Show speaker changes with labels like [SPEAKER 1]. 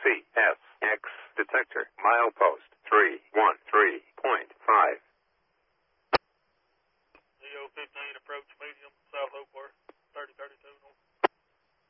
[SPEAKER 1] CSX detector, milepost 313.5.
[SPEAKER 2] CO-15 approach medium, South Oak